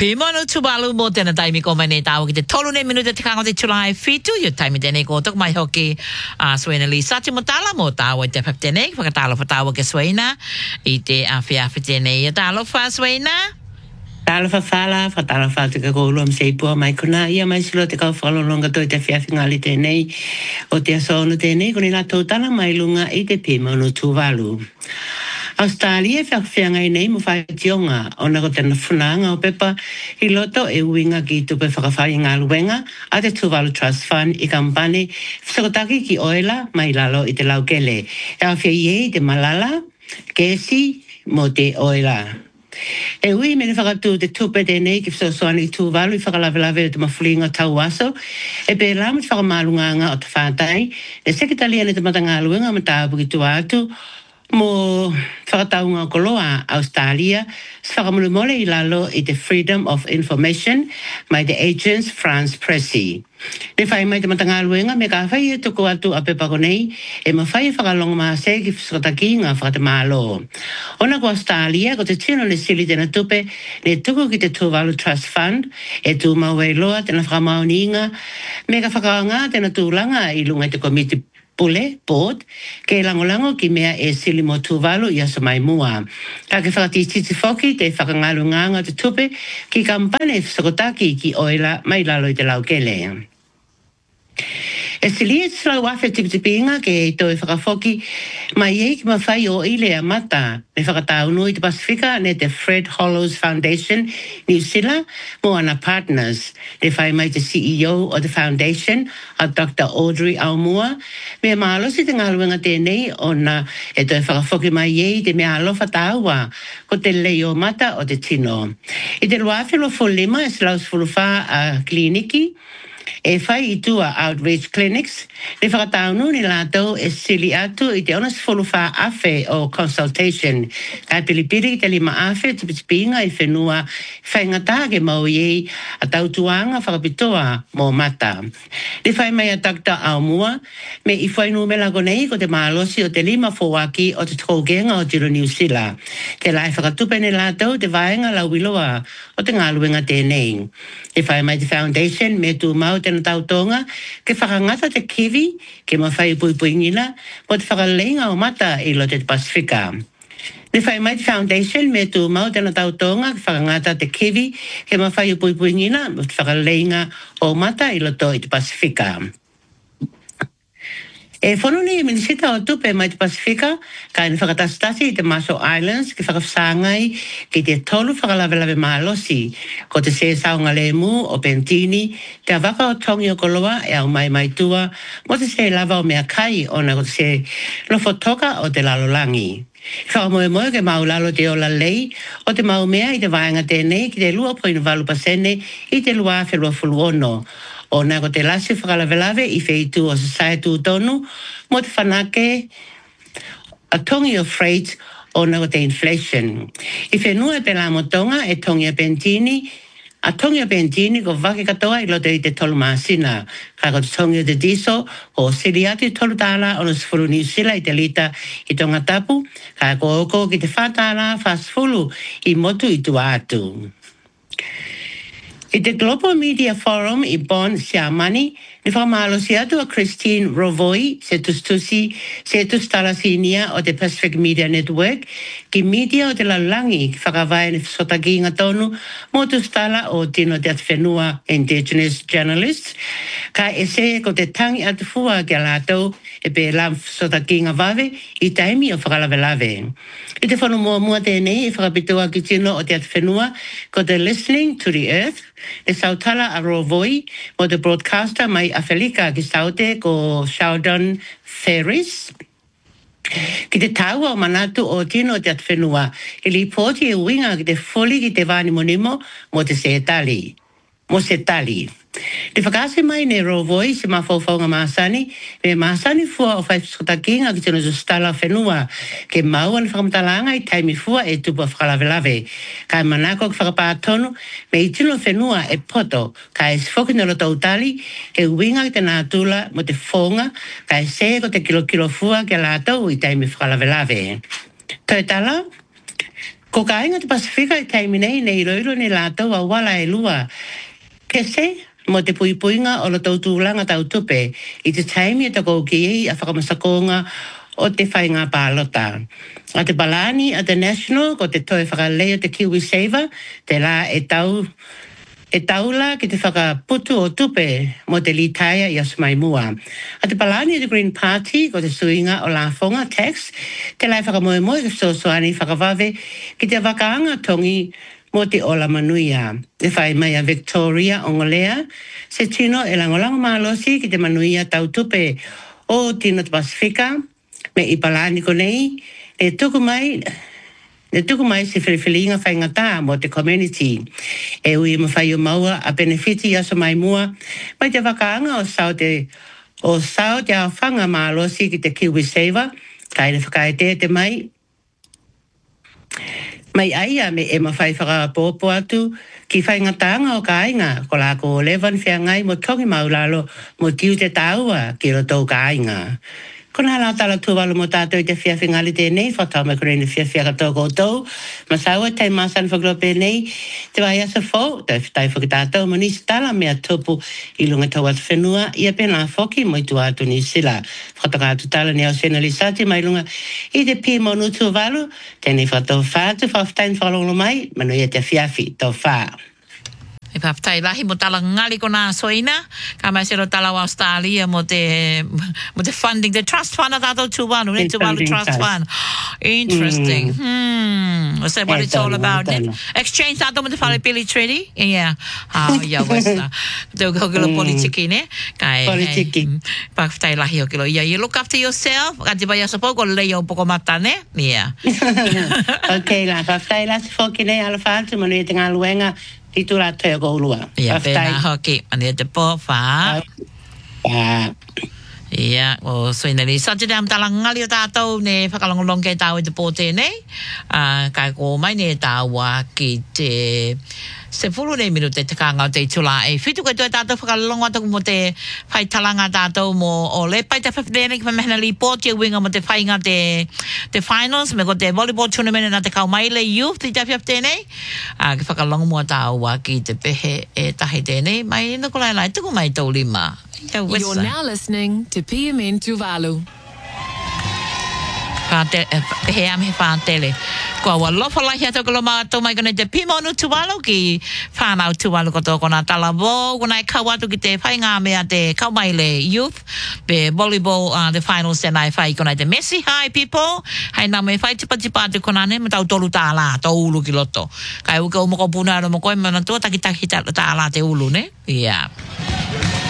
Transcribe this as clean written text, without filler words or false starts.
Pimano tubalu mo tena taimi ko mane tao ki te tolu ne minuta te kango te chulai fitu yo taimi tene ko tok mai hoki swena li sati mo tala mo tao te pep tene whakatalo fa tao ke swena I te awhia tene yo talo fa swena Tala fa fala, fa tala fa te ka kolo am seipua mai kuna ia mai silo te kau whalolonga toi te whiawhingali tēnei o te asono tēnei koni la tau tala mai lunga I te pimano tuvalu. Australia whakawhiangai nei mo whai tionga o na ko tena whunanga o pepa I loto e uinga ki tupe whakawhai ngā luenga a te Tuvalu Trust Fund I kampane whakotaki ki oela mai lalo I te laukele. E awhia I te malala, kesi mo te oela. E ui mene whakatu te tupe tēnei ki whakasoani I Tuvalu I whakalawelawe o te mawhulinga tau aso e pe lamu te whakamalunganga o te whātai e sekitalia ne te matanga luenga ma tāpu ki tu atu mo whakataunga koloa Australia whakamulumole I lalo I te Freedom of Information mai te Agence France Presse. Ne whai mai te matanga luenga me ka whai e tuku atu a pepako nei e ma whai whakalonga maa se ki whakataki ngā whakatamalo. Ona ko Australia ko te tino ne sili tena tupe ne tuku ki te Tuvalu Trust Fund e tu mawe loa tena whakamaoninga me ka whakaanga tena tūlanga I lunga te komiti Pule, board, ke langolango ki mea e sili mo Tuvalu I aso mai mua. Ka ke whakatititi whoki te whakangalunganga te tupe ki kampane whakotaki ki oela mai lalo I te laukele. E sili e tlau awhe tipitipinga ke toi whakawhoki mai e ki mawhai o ile a mata me whakataunu I te Pasifika ne te Fred Hollows Foundation New Zealand mo ana partners. Ne whai mai te CEO o the foundation a Dr. Audrey Aumua me maalosi te ngaluenga tēnei o na e toi whakawhoki mai e te mea alofa tāua ko te leo mata o te tino. I te luawhelo fulima e slaus fuluwha a kliniki e whai I tua outreach clinics, ne whakataunu ni lātou e sili atu I te onas whuluwha awhe o consultation. Ka pilipiri te lima awhe tipitipinga I whenua whaingata ke mau I a tautuanga whakapitoa mō mata. Ne whai mai a Dr. Aumua, me I whainu me lago nei ko te maalosi o te lima whawaki o te tōkenga o Tiro New Zealand. Te lai whakatupe ne lātou te vaenga lauiloa o te ngaluenga tēnei. E whai mai te foundation me tu mau tena tautonga ke whakangata te kiwi ke mawhai puipuingina mo te whakaleinga o mata I lo te Pasifika. Ne whai mai te foundation me tu mau tena tautonga ke whakangata te kiwi ke mawhai puipuingina mo te whakaleinga o mata I lo to I te Pasifika. E whanoni I minisita o tupe mai te Pasifika, ka ni whakatastasi I te Marshall Islands ki whakawhangai ki te tolu whakalawelawe maalosi ko te se saunga lemu o Pentini, te awaka o tongi o koloa e au mai tua mo te se lava o mea kai o na ko te se lofo toka o te lalolangi. Whakamoe ke maulalo te ola lei o te mau mea I te vaenga tēnei ki te 2.8% I te lua whelua fuluono. O na ko te lasi whakalawelawe I wheitu o society tonu mo te whanake a tongi o freight o na ko te inflation. I whenua te la motonga e tongi a Pentini, a tongi a Pentini ko wake katoa I loto I te tolu maasina. Ka ko te tongi o te diesel o siri ati tolu tāla o na sifuru New Zealand I te lita I tonga tapu, ka ko oko ki te whātāla whasfulu I motu I tua atu. I te Global Media Forum I Bonn, Siamani, ni whamalosi atu a Christine Rovoi, se tustala-sinia o te Pacific Media Network, ki media o te lalangi ki whakawai ni sotaki inga tonu, mo tustala o tino te atwhenua Indigenous Journalists, ka ese ko te tangi atu fua ki a lātou e pe lam sotaki inga wawe I taimi o whakalawelawe. I te whanu mua tēnei I whakapitua ki tino o te atwhenua ko te Listening to the Earth, e sautala a Rovoi mo te broadcaster mai a Felika ki saute ko Sheldon Ferris. Ki te taua o manatu o tino te atwhenua, I li pōti e winga ki te foli ki te vani monimo mo te setali. Mo setali. Te whakase mai ne Rovoi se mawhauwhaunga Māsani, me Māsani fua o whaiskotakinga ki tino stala whenua, ke maua ni whakamutalanga I taimi fua e tupu a whakalawelawe. Kai manako ki whakapātonu, me I tino whenua e poto, kai sifokino tau tali, e winga ki te nātula mo te whonga, kai se ko te kilo fua ke lātou I taimi whakalawelawe. Toi tala? Ko ka inga te Pasifika I taimi nei roiro ni lātou a wala e lua. Kese, mo te puipuinga o la tautulanga tautupe, I te taimi e tako ki ei a whakamasakonga o te whainga pālota. A te Balani, a te National, ko te toe whakalea te Kiwi Saver, te la e taula ki te whakaputu o tupe mo te litaia I Asmaimua. A te Palani the Green Party ko te suinga o la fonga tax, te lai whakamoemoe ke sosoani whakawave ki te wakaanga tongi mo te ola manuia. Te whai mai a Victoria Ongolea, se tino e langolango malosi ki te manuia tau tupe o tino te Pasifika, me I Palani ko nei, e tuku mai se whiriwhiringa whaingata mo te community. E ui mawhai o maua a benefiti aso mai mua, mai te wakaanga o sao te awhanga mālosi ki te Kiwi Saver, kai ne whakaete te mai. Mai aia me e mawhai whakapōpo atu, ki whaingatanga o ka ainga, ko la ko 11 whiangai mo tongi maulalo mo tiu te tāua ki roto ka ainga. Kona la tala tuwalu mo tātou I te whiawhingali tēnei, whatau mai korene whiawhia tō koutou. Masaua tei māsan whaklope nei, te wai asa fō, te whitai whakatātou mo nisi tala mea tupu I lunga tau atu whenua, ia pēnā whoki mo I tu atu ni sila. Whataka atu tala ni au sena li sati mai lunga I te pī mo nutu walu, tēnei whatau whātu whawhitain whalolo mai, manu ia te whiawhi tau whā. E papatai lahi mo tala ngali ko nā soina, ka mai sero tala wa Australia mo te funding, the trust fund a tātou tuwalu, ne tuwalu trust fund. Interesting. Is that what it's all about? Exchange tātou mo te whalepili treaty? Yeah. Ia wasa. Tau kilo politiki ne? Politiki. Papatai lahi o kilo. Yeah, you look after yourself. Ka te bai asa po ko leo poko mata ne? Yeah. Okay, la papatai la se foki ne ala whātu, manu ia te ngā luenga, I tu la te go lua. Ia, pēnā hoki. Mani te pō, whā. Ia, o soina ni. Sa te am tala ngali o tātou ne whakalongolong kei tāu I te pō tēnei. Kai ko mai ne tāua ki te se fulu nei minute te kanga o te itula e whitu kai toi tātou whakalongo ataku mo te whai talanga tātou mo o le pai te whawhenei ki whamehena li pōtia winga mo te whainga te finals me ko te volleyball tournament na te kaumaile youth I te whawhenei ki whakalongo mo tāua ki te pehe e tahi tēnei mai ina ko lai lai tuku mai tau lima. You're now listening to PMN Tuvalu. He am he whātele. Kua wa lofa lahi ato kolo mātou mai kone te pimonu tuwalu ki whānau tuwalu koto kona tala wō. Kona e kau atu ki te whainga mea te kaumaile youth. Pe volleyball the finals tēnā e whai kona te Messi High people. Hei nā me whai tipa atu kona ne. Matau tolu tā lā, tō ulu ki loto. Kai uka umoko puna aro mo koe mana tua taki tā lā te ulu ne. Yeah.